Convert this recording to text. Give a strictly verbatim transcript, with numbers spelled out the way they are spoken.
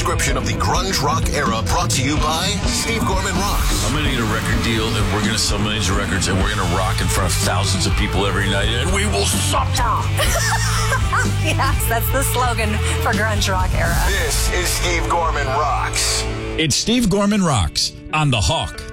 description of the grunge rock era brought to you by Steve Gorman Rocks. I'm going to get a record deal, and we're going to sell millions of records, and we're going to rock in front of thousands of people every night, and we will suffer. Yes, that's the slogan for grunge rock era. This is Steve Gorman Rocks. It's Steve Gorman Rocks on The Hawk.